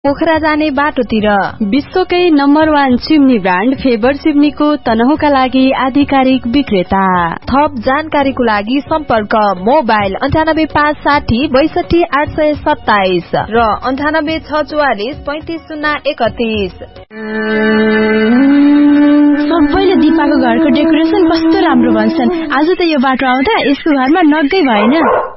पोखरा जाने बाटोतिर विश्वकै नम्बर 1 चिम्नी ब्रान्ड फेबर चिम्नीको तनहुका लागि आधिकारिक विक्रेता। थप जानकारीको लागि सम्पर्क मोबाइल 9856262827 र 9864435031। सबैले दिपाको घरको डेकोरेसन कस्तो राम्रो भन्छन्। आज त यो बाटो आउँदा यसको घरमा नगै भएन।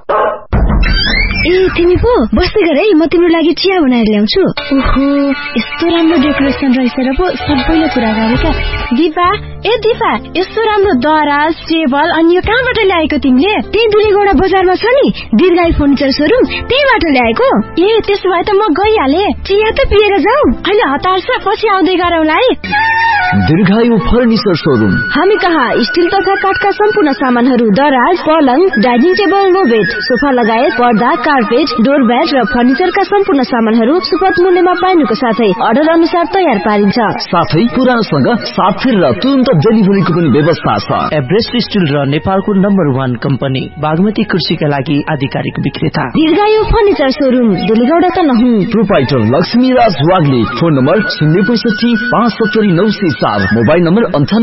ए तिमी पो बस्दै गर है, म तिम्रो लागि चिया बनाएर ल्याउँछु। ओहो यस्तो राम्रो डेकोरेसन रहेछ र पो सबैले कुरा गरेका। दिपा यस्तो राम्रो दराज टेबल अनि यो कहाँबाट ल्याएको तिमीले? त्यही दुलीगौडा बजारमा छ नि दीर्घायु फर्निचर सोरुम, त्यहीबाट ल्याएको। ए त्यसो भए त म गइहाले। चिया त पिएर जाऊ। अहिले हतार छ, पछि आउँदै गरौँला है। दीर्घायु फर्निचर सोरुम। हामी कहाँ स्टिल तथा काठका सम्पूर्ण सामानहरू, दराज, पलङ, dining table, no bed, sofa लगायत पर्दा, कार्पेट, डोरम्याट र फर्निचरका सम्पूर्ण सामानहरू सुपथ मूल्यमा पाइनुको साथै अर्डर अनुसार तयार पारिन्छ। साथै पुरानोसँग साथ फेर र तुरन्त डेलिभरीको पनि व्यवस्था छ। एभरेस्ट स्टिल र नेपालको नम्बर 1 कम्पनी बागमती कृषिका लागि आधिकारिक विक्रेता दीर्घायु furniture showroom, दुलीगौडा Tanahun. Proprietor Laxmiraj Wagle. Phone number 065570904, mobile number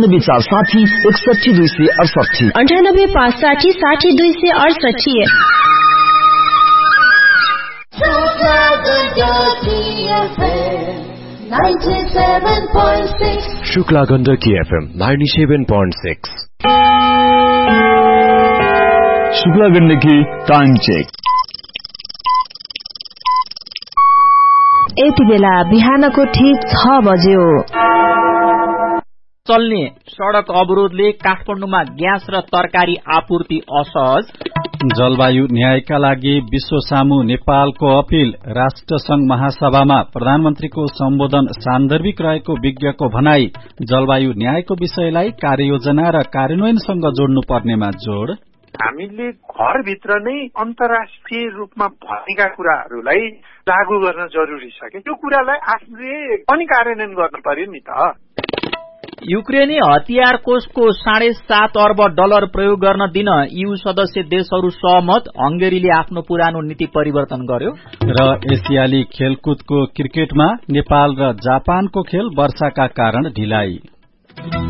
9846601268 9856601268। Shukla Gandaki FM 97.6। Shukla Gandaki time check. यति बेला बिहानको ठीक 6 बज्यो। चल्ने सड़क अवरोधले काठमाडौँमा ग्यास र तरकारी आपूर्ति असहज। जलवायु न्यायका लागि विश्व सामु नेपालको अपील। राष्ट्रसंघ महासभामा प्रधानमन्त्रीको सम्बोधन सान्दर्भिक रहेको विज्ञको भनाई। जलवायु न्यायको विषयलाई कार्ययोजना र कार्यान्वयनसँग जोड्नु पर्नेमा जोड़। हामीले घरभित्र नै अन्तर्राष्ट्रिय रूपमा भनेका कुराहरूलाई लागू गर्न जरुरी छ कि त्यो कुरालाई आफूले पनि कार्यान्वयन गर्न पर्यो नि त। युक्रेनी हतियार कोषको $7.5 अर्ब प्रयोग गर्न दिन EU सदस्य देशहरू सहमत। हंगेरीले आफ्नो पुरानो नीति परिवर्तन गर्यो। र एसियाली खेलकुदको क्रिकेटमा नेपाल र जापानको खेल वर्षाका कारण ढिलाइ।